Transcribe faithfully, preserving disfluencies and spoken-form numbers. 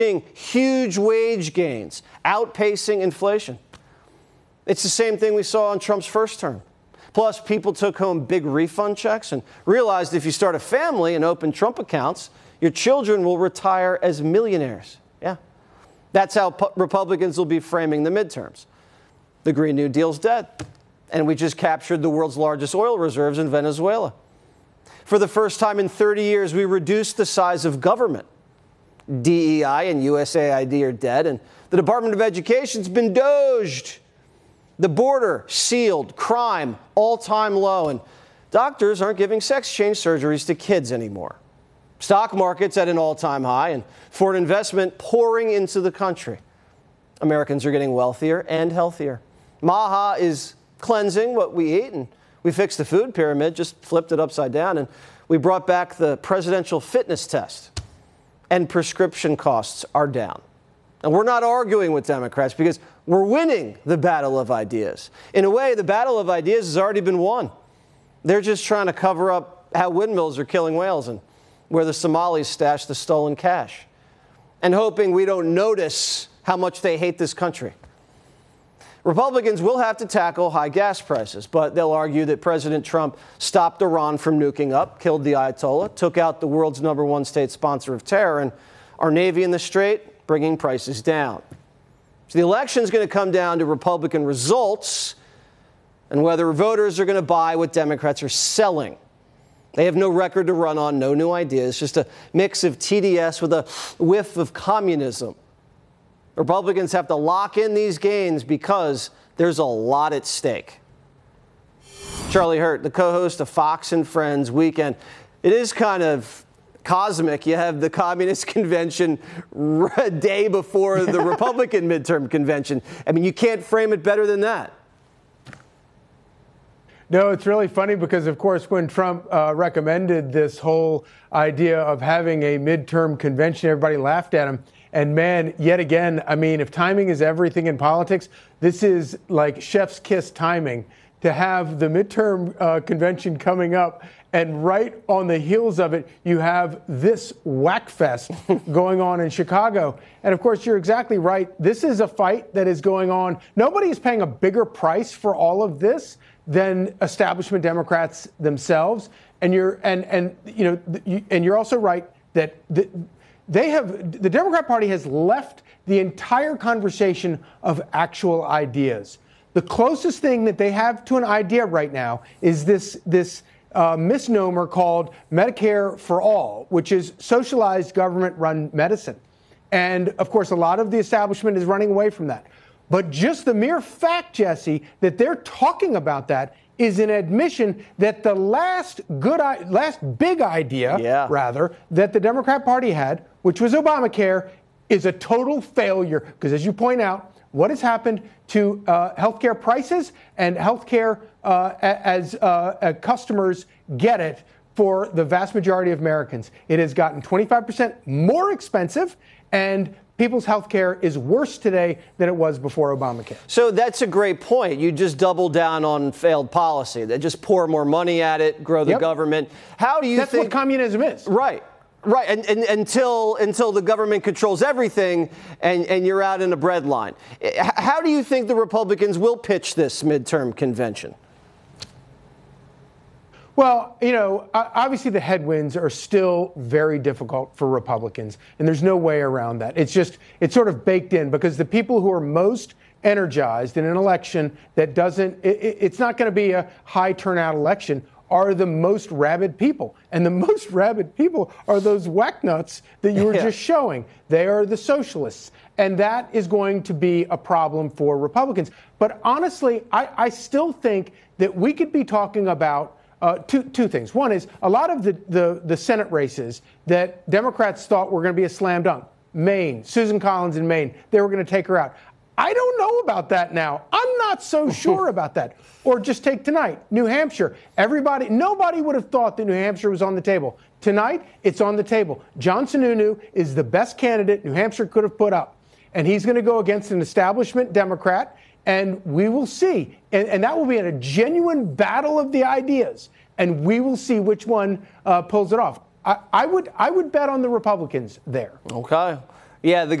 Huge wage gains, outpacing inflation. It's the same thing we saw on Trump's first term. Plus, people took home big refund checks and realized if you start a family and open Trump accounts, your children will retire as millionaires. Yeah. That's how pu- Republicans will be framing the midterms. The Green New Deal's dead. And we just captured the world's largest oil reserves in Venezuela. For the first time in thirty years, we reduced the size of government. D E I and U S A I D are dead, and the Department of Education's been doged. The border sealed, crime all-time low, and doctors aren't giving sex change surgeries to kids anymore. Stock market's at an all-time high, and foreign investment pouring into the country. Americans are getting wealthier and healthier. Maha is cleansing what we eat, and we fixed the food pyramid, just flipped it upside down, and we brought back the presidential fitness test. And prescription costs are down. And we're not arguing with Democrats because we're winning the battle of ideas. In a way, the battle of ideas has already been won. They're just trying to cover up how windmills are killing whales and where the Somalis stash the stolen cash, and hoping we don't notice how much they hate this country. Republicans will have to tackle high gas prices, but they'll argue that President Trump stopped Iran from nuking up, killed the Ayatollah, took out the world's number one state sponsor of terror, and our Navy in the Strait, bringing prices down. So the election is going to come down to Republican results and whether voters are going to buy what Democrats are selling. They have no record to run on, no new ideas, just a mix of T D S with a whiff of communism. Republicans have to lock in these gains because there's a lot at stake. Charlie Hurt, the co-host of Fox and Friends Weekend. It is kind of cosmic. You have the Communist Convention a day before the Republican midterm convention. I mean, you can't frame it better than that. No, it's really funny because, of course, when Trump uh, recommended this whole idea of having a midterm convention, everybody laughed at him. And man, yet again, I mean, if timing is everything in politics, this is like chef's kiss timing to have the midterm uh, convention coming up. And right on the heels of it, you have this whack fest going on in Chicago. And of course, you're exactly right. This is a fight that is going on. Nobody is paying a bigger price for all of this than establishment Democrats themselves. And you're and and you know you, and you're also right that the, they have the Democrat Party has left the entire conversation of actual ideas. The closest thing that they have to an idea right now is this this uh, misnomer called Medicare for All, which is socialized government-run medicine. And of course, a lot of the establishment is running away from that. But just the mere fact, Jesse, that they're talking about that is an admission that the last good, last big idea, yeah. rather, that the Democrat Party had, which was Obamacare, is a total failure. Because as you point out, what has happened to uh, healthcare prices and healthcare uh, as uh, uh, customers get it for the vast majority of Americans? It has gotten twenty-five percent more expensive, and people's health care is worse today than it was before Obamacare. So that's a great point. You just double down on failed policy. They just pour more money at it, grow the yep. government. How do you that's think... That's what communism is. Right. Right. And, and until until the government controls everything and, and you're out in a bread line. How do you think the Republicans will pitch this midterm convention? Well, you know, obviously the headwinds are still very difficult for Republicans, and there's no way around that. It's just, it's sort of baked in because the people who are most energized in an election that doesn't, it, it's not going to be a high turnout election, are the most rabid people. And the most rabid people are those whacknuts that you were yeah. just showing. They are the socialists. And that is going to be a problem for Republicans. But honestly, I, I still think that we could be talking about Uh, two, two things. One is a lot of the, the, the Senate races that Democrats thought were going to be a slam dunk. Maine, Susan Collins in Maine, they were going to take her out. I don't know about that now. I'm not so sure about that. Or just take tonight, New Hampshire. Everybody, nobody would have thought that New Hampshire was on the table. Tonight, it's on the table. John Sununu is the best candidate New Hampshire could have put up. And he's going to go against an establishment Democrat. And we will see. And, and that will be in a genuine battle of the ideas. And we will see which one uh, pulls it off. I, I would I would bet on the Republicans there. Okay. Yeah, the